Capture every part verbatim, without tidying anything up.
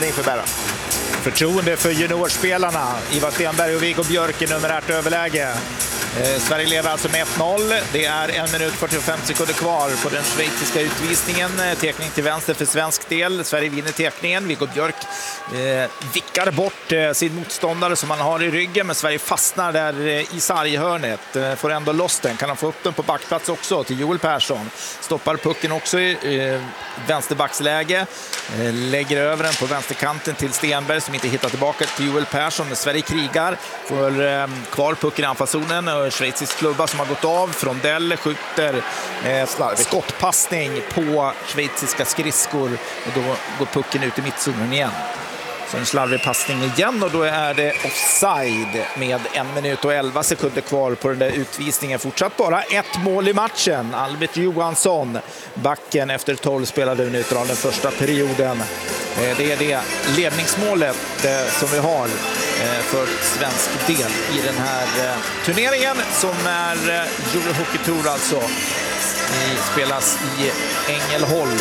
inför Berra. Förtroende för juniorspelarna. Ivar Stenberg och Viggo Björk i numerärt överläge. Eh, Sverige leder alltså med ett noll. Det är en minut fyrtiofem sekunder kvar på den schweiziska utvisningen. Tekning till vänster för svensk del. Sverige vinner tekningen. Viggo Björk eh, vickar bort eh, sin motståndare som han har i ryggen. Men Sverige fastnar där eh, i sarghörnet. Eh, får ändå loss den. Kan han få upp den på backplats också till Joel Persson. Stoppar pucken också i eh, vänsterbacksläge. Eh, lägger över den på vänsterkanten till Stenberg som inte hittar tillbaka till Joel Persson. Men Sverige krigar. Får eh, kvar pucken i anfallszonen. Schweizisk klubba som har gått av. Frondell skjuter eh, skottpassning på schweiziska skridskor och då går pucken ut i mittzonen igen. Så en slarvig passning igen och då är det offside med en minut och elva sekunder kvar på den där utvisningen. Fortsatt bara ett mål i matchen. Albert Johansson, backen efter tolv spelade minuter av den första perioden. Det är det ledningsmålet som vi har för svensk del i den här turneringen som är Eurohockey Tour alltså. Det spelas i Ängelholm.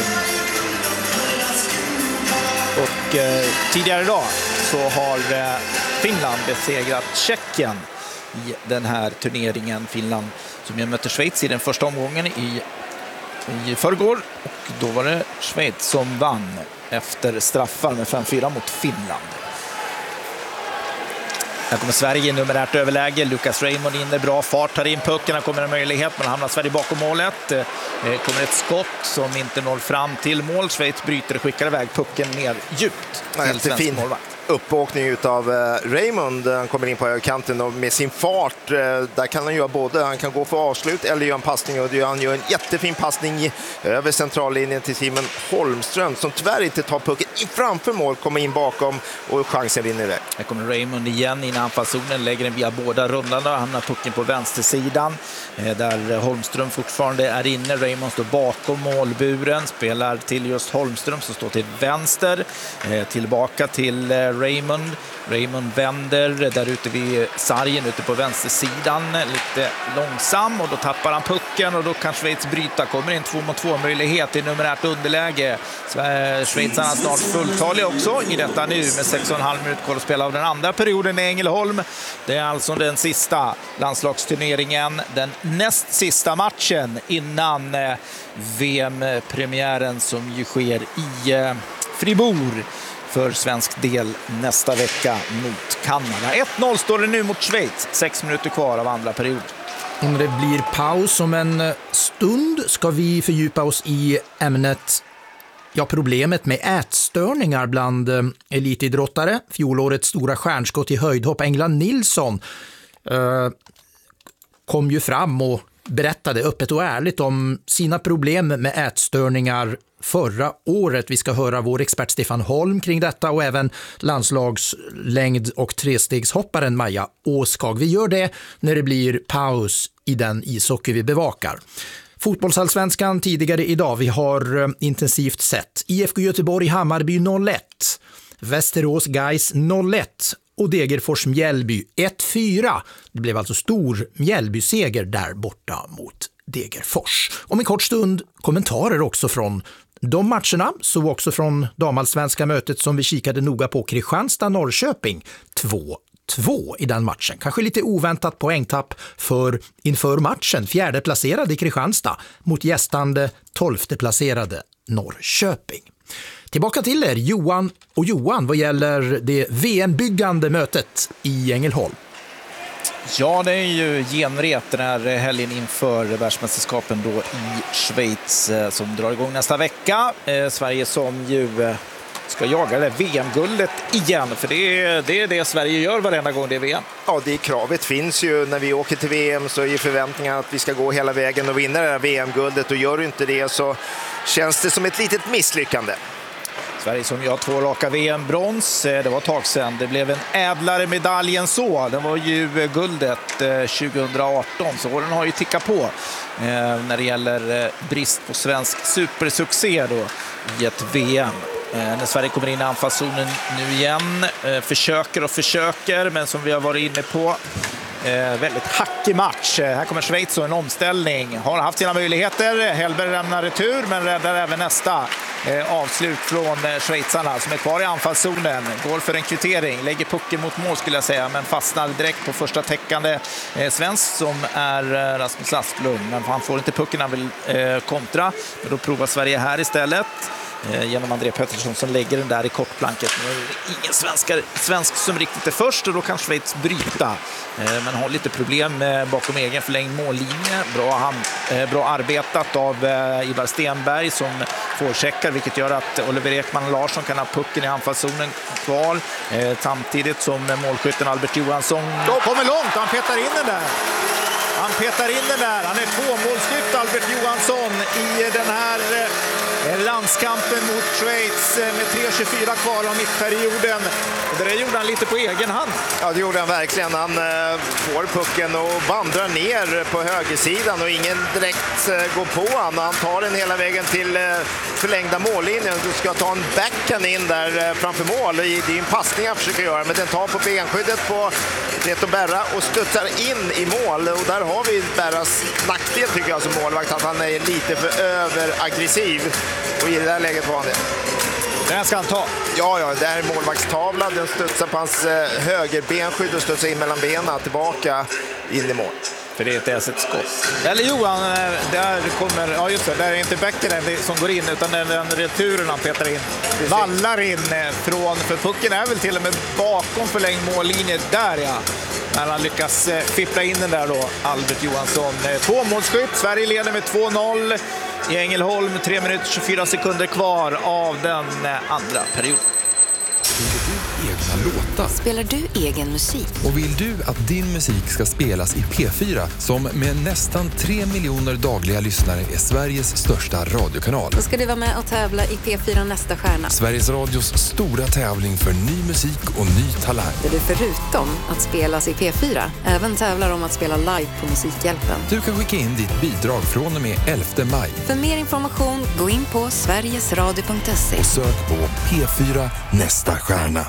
Och eh, tidigare idag så har eh, Finland besegrat Tjeckien i den här turneringen. Finland som jag mötte Schweiz i den första omgången i, i förrgår. Och då var det Schweiz som vann efter straffar med fem fyra mot Finland. Här kommer Sverige i numerärt överläge. Lucas Raymond in i bra fart, tar in pucken. Här kommer en möjlighet, men hamnar Sverige bakom målet. Det kommer ett skott som inte når fram till mål. Schweiz bryter och skickar iväg pucken ner djupt till svensk målvakt. Uppåkning utav uh, Raymond. Han kommer in på högerkanten och med sin fart uh, där kan han göra både. Han kan gå för avslut eller göra en passning och han gör en jättefin passning i, över centrallinjen till Simon Holmström som tyvärr inte tar pucken i framför mål, kommer in bakom och chansen vinner iväg. Här kommer Raymond igen in i anfallszonen, lägger den via båda rundorna och hamnar pucken på vänstersidan eh, där Holmström fortfarande är inne. Raymond står bakom målburen, spelar till just Holmström som står till vänster, eh, tillbaka till eh, Raymond. Raymond vänder där ute vid sargen ute på vänstersidan lite långsam och då tappar han pucken och då kan Schweiz bryta. Kommer in två mot två möjlighet i numerärt underläge. Schweiz är snart fulltaliga också i detta nu med sex och en halv minut kvar att spela av den andra perioden i Ängelholm. Det är alltså den sista landslagsturneringen, den näst sista matchen innan V M-premiären som ju sker i Fribourg för svensk del nästa vecka mot Kanada. ett noll står det nu mot Schweiz. Sex minuter kvar av andra period. Om det blir paus om en stund ska vi fördjupa oss i ämnet ja, problemet med ätstörningar bland elitidrottare. Fjolårets stora stjärnskott i höjdhopp England Nilsson eh, kom ju fram och berättade öppet och ärligt om sina problem med ätstörningar förra året. Vi ska höra vår expert Stefan Holm kring detta och även landslagslängd- och trestegshopparen Maja Åskag. Vi gör det när det blir paus i den ishockey vi bevakar. Fotbollsallsvenskan tidigare idag. Vi har intensivt sett I F K Göteborg Hammarby noll ett, Västerås Gais noll ett och Degerfors Mjällby ett fyra. Det blev alltså stor Mjällby-seger där borta mot Degerfors. Om en kort stund kommentarer också från de matcherna, så också från damallsvenska mötet som vi kikade noga på, Kristianstad-Norrköping två två i den matchen. Kanske lite oväntat poängtapp för inför matchen, fjärde placerade i Kristianstad mot gästande tolfte placerade Norrköping. Tillbaka till er, Johan och Johan, vad gäller det V M-byggande mötet i Ängelholm. Ja, det är ju genrep den här helgen inför världsmästerskapen då i Schweiz som drar igång nästa vecka. Eh, Sverige som ju eh, ska jaga det V M-guldet igen, för det är, det är det Sverige gör varenda gång det är V M. Ja, det kravet finns ju. När vi åker till V M så är ju förväntningen att vi ska gå hela vägen och vinna det här V M-guldet, och gör du inte det så känns det som ett litet misslyckande. Sverige som gör två raka V M-brons, det var ett tag sedan. Det blev en ädlare medalj än så. Det var ju guldet tjugohundraarton, så den har ju tickat på när det gäller brist på svensk supersuccé då i ett V M. När Sverige kommer in i anfallszonen nu igen, försöker och försöker, men som vi har varit inne på, Eh, väldigt hackig match. Här kommer Schweiz och en omställning. Har haft sina möjligheter. Hellberg lämnar retur men räddar även nästa. eh, avslut från eh, schweizarna som är kvar i anfallszonen. Går för en kvittering, lägger pucken mot mål skulle jag säga, men fastnar direkt på första täckande eh, svensk som är eh, Rasmus Asplund. Men han får inte pucken, han vill eh, kontra. Men då provar Sverige här istället. Genom André Pettersson som lägger den där i kortplanket. Nu är det ingen svenskar, svensk som riktigt är först och då kan Schweiz bryta. Men har lite problem bakom egen förlängd mållinje. Bra, hand, bra arbetat av Ivar Stenberg som får checkar, vilket gör att Oliver Ekman Larsson kan ha pucken i anfallszonen kvar. Samtidigt som målskytten Albert Johansson då kommer långt, han petar in den där. Han petar in den där. Han är tvåmålsskytt Albert Johansson i den här landskampen mot Schweiz med tre tjugofyra kvar av mittperioden. Och det där gjorde han lite på egen hand. Ja, det gjorde han verkligen. Han eh, får pucken och vandrar ner på högersidan och ingen direkt eh, går på han. Han tar den hela vägen till eh, förlängda mållinjen. Du ska ta en backhand in där eh, framför mål. Det är en passning han försöker göra, men den tar på benskyddet på Neto Berra och studsar in i mål. Och där har vi Berras nackdel tycker jag som målvakt, att han är lite för överaggressiv. Och i det där läget var han det. Den ska han ta. Ja, ja, det här är målvaktstavla. Den studsar på hans eh, högerbenskydd och studsar in mellan benen tillbaka in i mål. För det är inte ens ett skott. Eller Johan, där kommer, ja just det, där är inte bäcken som går in utan den, den returen han petar in. Precis. Vallar in från, för pucken är väl till och med bakom förlängd mållinje där ja. När han lyckas fippla in den där då, Albert Johansson. Två målskytt, Sverige leder med två noll i Ängelholm. tre minuter tjugofyra sekunder kvar av den andra perioden. Spelar du egna låtar? Spelar du egen musik? Och vill du att din musik ska spelas i P fyra, som med nästan tre miljoner dagliga lyssnare är Sveriges största radiokanal? Då ska du vara med och tävla i P fyra Nästa stjärna. Sveriges Radios stora tävling för ny musik och ny talang. Där du förutom att spelas i P fyra även tävlar om att spela live på Musikhjälpen. Du kan skicka in ditt bidrag från och med elfte maj. För mer information, gå in på sverigesradio punkt se. Och sök på P fyra Nästa stjärna.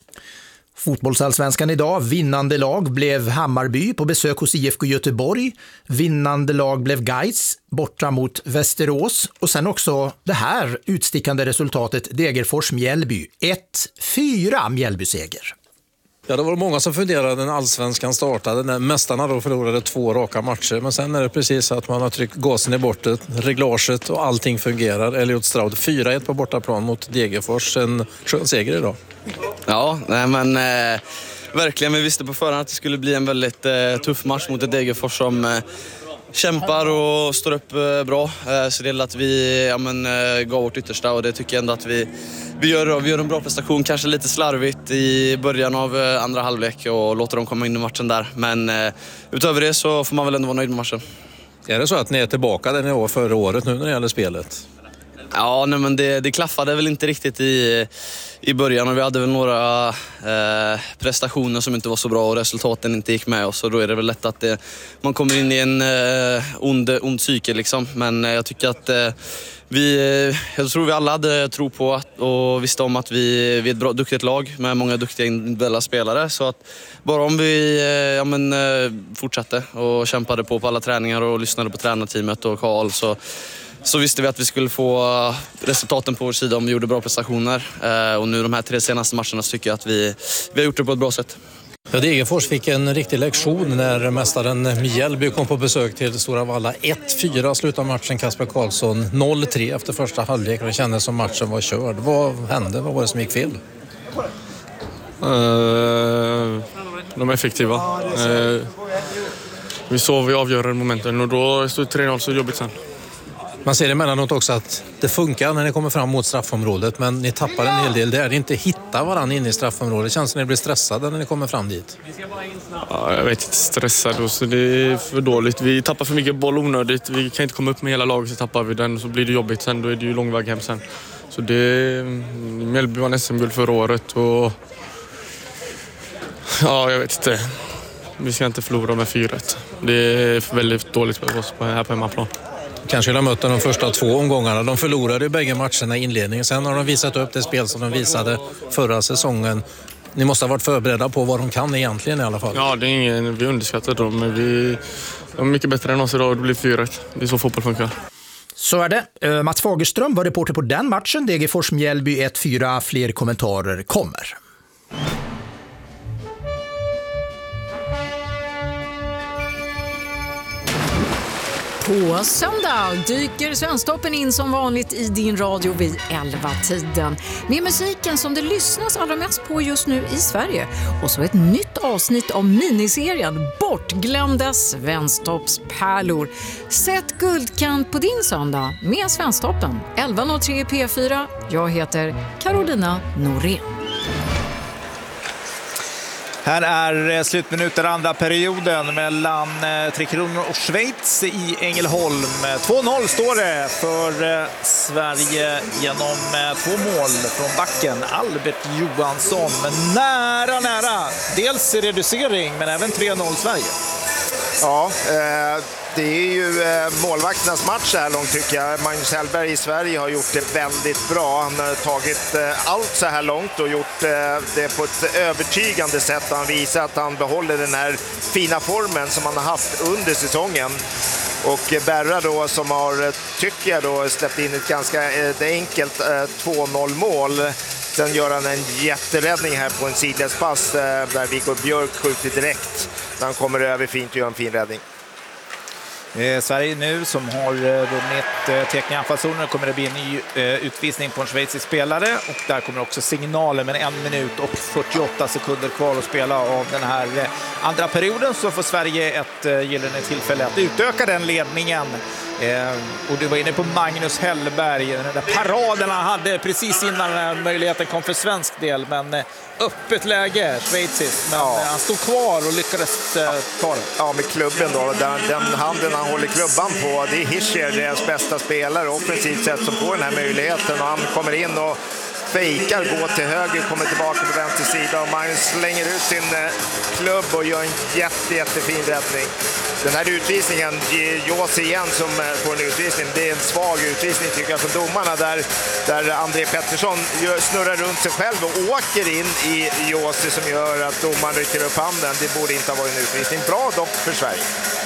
Fotbollsallsvenskan idag. Vinnande lag blev Hammarby på besök hos I F K Göteborg. Vinnande lag blev Gais borta mot Västerås. Och sen också det här utstickande resultatet Degerfors-Mjällby. ett fyra Mjällby-seger. Ja, det var många som funderade när allsvenskan startade. När mästarna då förlorade två raka matcher. Men sen är det precis så att man har tryckt gasen i bortet, reglaget och allting fungerar. Elliot Stroud fyra ett på bortaplan mot Degerfors. En skön seger idag. Ja, nej men eh, verkligen. Vi visste på förhand att det skulle bli en väldigt eh, tuff match mot ett Degerfors som eh, kämpar och står upp eh, bra. Eh, så det är att vi ja, men, eh, gav vårt yttersta och det tycker jag ändå att vi, vi, gör, vi gör en bra prestation. Kanske lite slarvigt i början av eh, andra halvlek och låter dem komma in i matchen där. Men eh, utöver det så får man väl ändå vara nöjd med matchen. Är det så att ni är tillbaka där ni var förra året nu när det gäller spelet? Ja, nej, men det, det klaffade väl inte riktigt i, i början och vi hade väl några eh, prestationer som inte var så bra och resultaten inte gick med oss. Och då är det väl lätt att det, man kommer in i en eh, ond, ond psyke liksom. Men eh, jag tycker att eh, vi, eh, jag tror vi alla hade tro på att, och visste om att vi, vi är ett bra, duktigt lag med många duktiga individuella spelare. Så att bara om vi eh, ja, men, eh, fortsatte och kämpade på på alla träningar och lyssnade på tränarteamet och Karl så Så visste vi att vi skulle få resultaten på vår sida om vi gjorde bra prestationer. Eh, och nu de här tre senaste matcherna så tycker jag att vi, vi har gjort det på ett bra sätt. Ja, Degerfors fick en riktig lektion när mästaren Mjällby kom på besök till Stora Valla. ett fyra slutade matchen, Kasper Karlsson noll tre efter första halvlek. Det kändes som matchen var körd. Vad hände? Vad var det som gick fel? Uh, de är effektiva. Uh, vi såg vid avgörande momenten och då stod tre noll så jobbigt sen. Man ser emellanåt också att det funkar när ni kommer fram mot straffområdet, men ni tappar en hel del där. Ni inte hittar varandra inne i straffområdet. Känns som att ni blir stressade när ni kommer fram dit? Ja, jag vet inte, stressad. Så det är för dåligt. Vi tappar för mycket boll onödigt. Vi kan inte komma upp med hela laget så tappar vi den. Så blir det jobbigt sen. Då är det ju lång väg hem sen. Så det... Mjällby var S M-guld förra året och... Ja, jag vet inte. Vi ska inte förlora med fyra ett. Det är väldigt dåligt för oss här på hemmaplan. Kanske de mötte de första två omgångarna. De förlorade bägge matcherna i inledningen. Sen har de visat upp det spel som de visade förra säsongen. Ni måste ha varit förberedda på vad de kan egentligen i alla fall. Ja, det är ingen, vi underskattar dem. Men vi de är mycket bättre än oss idag och det blir fyra ett. Det är så fotboll funkar. Så är det. Mats Fagerström var reporter på den matchen. Degerfors-Mjällby ett fyra. Fler kommentarer kommer. På söndag dyker Svensktoppen in som vanligt i din radio vid elva-tiden. Med musiken som det lyssnas allra mest på just nu i Sverige. Och så ett nytt avsnitt av miniserien Bortglömda Svensktoppspärlor. Sätt guldkant på din söndag med Svensktoppen. elva noll tre P fyra. Jag heter Carolina Norén. Här är slutminuter andra perioden mellan Tre Kronor och Schweiz i Ängelholm. två noll står det för Sverige genom två mål från backen. Albert Johansson, men nära, nära. Dels reducering, men även tre noll Sverige. Ja, eh, det är ju eh, målvakternas match här långt tycker jag. Magnus Hellberg i Sverige har gjort det väldigt bra. Han har tagit eh, allt så här långt och gjort eh, det på ett övertygande sätt. Han visar att han behåller den här fina formen som han har haft under säsongen. Och Berra då som har, tycker jag då, släppt in ett ganska eh, enkelt eh, två noll mål. Sen gör han en jätteräddning här på en sidledspass eh, där Viggo Björk skjuter direkt. Han kommer över fint och gör en fin räddning. Eh, Sverige nu som har eh, vunnit eh, teckning i anfallszonen kommer det bli en ny eh, utvisning på en schweizisk spelare och där kommer också signalen med en minut och fyrtioåtta sekunder kvar att spela av den här eh, andra perioden, så får Sverige ett eh, gyllene tillfälle att utöka den ledningen. Eh, och du var inne på Magnus Hellberg, den där paraden han hade precis innan den här möjligheten kom för svensk del, men eh, öppet läge schweiziskt, men ja. eh, han stod kvar och lyckades eh, ta det. Ja, med klubben då, den, den handen han håller klubban på, det är Hischer, deras bästa spelare offensivt sett, som får den här möjligheten, och han kommer in och fejkar, går till höger, kommer tillbaka på vänster sida och Magnus slänger ut sin eh, klubb och gör en jätte, jättefin räddning. Den här utvisningen, Jås igen som eh, får en utvisning, det är en svag utvisning tycker jag från domarna där, där André Pettersson gör, snurrar runt sig själv och åker in i Jås som gör att domaren rycker upp handen. Det borde inte ha varit en utvisning. Bra dock för Sverige.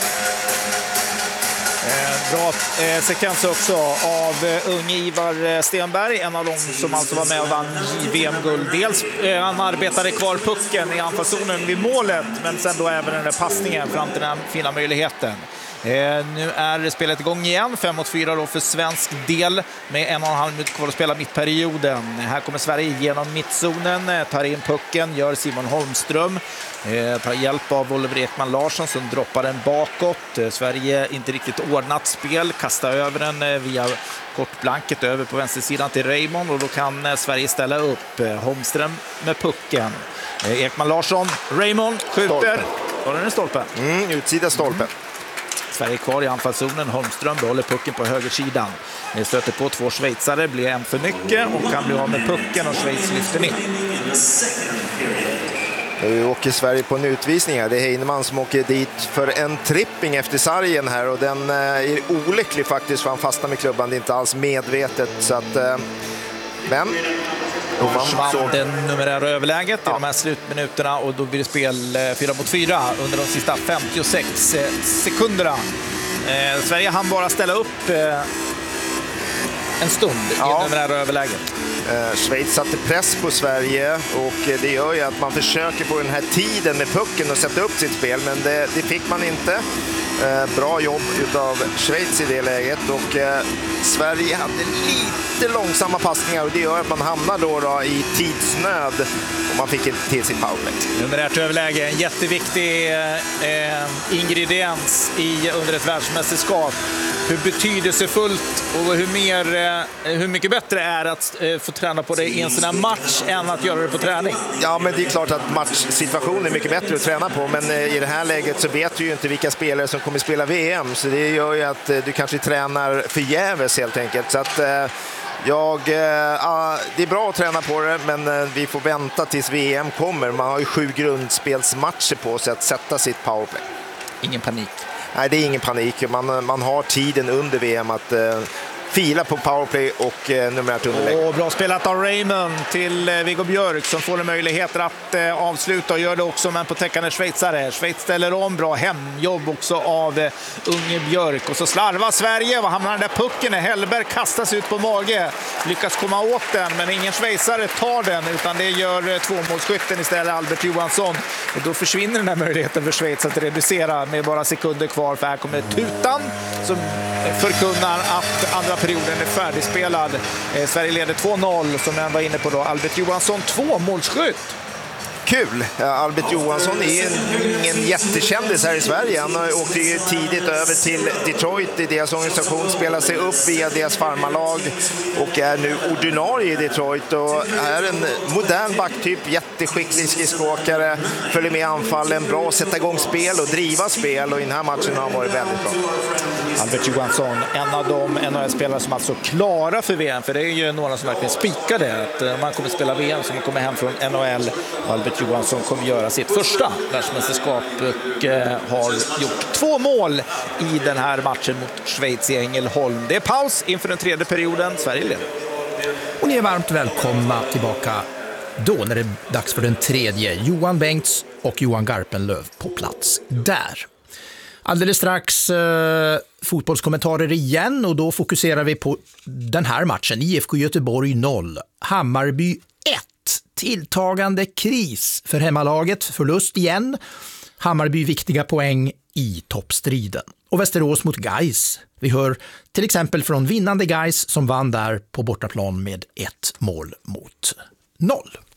Eh, bra eh, sekvens också av eh, unge Ivar Stenberg, en av dem som alltså var med och vann J V M-guld. Dels eh, han arbetade kvar pucken i anfallszonen vid målet, men sen då även den där passningen fram till den fina möjligheten. Eh, nu är spelet igång igen, fem mot fyra då för svensk del med en och en halv minut kvar att spela mittperioden. Här kommer Sverige genom mittzonen, eh, tar in pucken, gör Simon Holmström, eh, tar hjälp av Oliver Ekman Larsson som droppar den bakåt. Eh, Sverige inte riktigt ordnat spel, kastar över den eh, via kortblanket över på vänstersidan till Raymond, och då kan eh, Sverige ställa upp. Eh, Holmström med pucken, eh, Ekman Larsson, Raymond skjuter, och den är stolpen. Mm, utsida stolpen. Mm. Sverige kvar i anfallszonen. Holmström behåller pucken på högersidan. Det stöter på två schweizare, blir en för mycket och kan bli av med pucken och Schweiz lyfter ner. Nu åker Sverige på en utvisning här. Det är Heinemann som åker dit för en tripping efter sargen här, och den är olycklig faktiskt för han fastnar med klubban. Det är inte alls medvetet, så att men då försvann det numerära överläget i ja. de här slutminuterna, och då blir det spel fyra mot fyra under de sista femtiosex sekunderna. Eh, Sverige hann bara ställa upp eh, en stund ja. i numerära överläget. Eh, Schweiz satte press på Sverige, och det gör ju att man försöker på den här tiden med pucken och sätta upp sitt spel, men det, det fick man inte. Eh, bra jobb utav Schweiz i det läget, och eh, Sverige hade lite långsamma passningar, och det gör att man hamnar då, då i tidsnöd, och man fick inte till sin powerplay. Numerärt överläge, en jätteviktig eh, ingrediens i under ett världsmästerskap. Hur betydelsefullt och hur, mer, eh, hur mycket bättre är att eh, få träna på det i en sån här match än att göra det på träning? Ja, men det är klart att matchsituationen är mycket bättre att träna på, men eh, i det här läget så vet du ju inte vilka spelare som kommer spela V M, så det gör ju att eh, du kanske tränar förgäves helt enkelt. Så att eh, jag, eh, det är bra att träna på det, men eh, vi får vänta tills V M kommer. Man har ju sju grundspelsmatcher på sig att sätta sitt powerplay. Ingen panik. Nej, det är ingen panik. Man, man har tiden under V M att eh, fila på powerplay och eh, numerärt underlägg. Och bra spelat av Raymond till eh, Viggo Björk som får en möjlighet att eh, avsluta och gör det också, men på täckande schweizare. Schweiz ställer om, bra hemjobb också av eh, unge Björk. Och så slarvar Sverige, vad hamnar den där pucken? Hellberg kastas ut på mage, lyckas komma åt den, men ingen schweizare tar den, utan det gör eh, tvåmålsskytten istället, Albert Johansson. Och då försvinner den här möjligheten för Schweiz att reducera med bara sekunder kvar, för här kommer tutan som förkunnar att andra perioden är färdigspelad. Eh, Sverige leder två noll, som jag var inne på då. Albert Johansson, två målskytt. Kul! Albert Johansson är ingen jättekändis här i Sverige. Han åkte ju tidigt över till Detroit i deras organisation, spelar sig upp via deras farmarlag och är nu ordinarie i Detroit och är en modern backtyp, jätteskicklig skridskoåkare, följer med anfallen, bra att sätta igång spel och driva spel, och i den här matchen har han varit väldigt bra. Albert Johansson, en av de N H L-spelare som alltså klara för V M, för det är ju några som verkligen spikade att man kommer spela V M som kommer hem från N H L. Albert Johansson kommer göra sitt första världsmästerskap och eh, har gjort två mål i den här matchen mot Schweiz i Ängelholm. Det är paus inför den tredje perioden. Sverige leder. Och ni är varmt välkomna tillbaka då när det är dags för den tredje. Johan Bengts och Johan Garpenlöv på plats där. Alldeles strax eh, fotbollskommentarer igen, och då fokuserar vi på den här matchen. I F K Göteborg noll, Hammarby ett. Tilltagande kris för hemmalaget, förlust igen. Hammarby viktiga poäng i toppstriden. Och Västerås mot Gais. Vi hör till exempel från vinnande Gais som vann där på bortaplan med ett mål mot noll.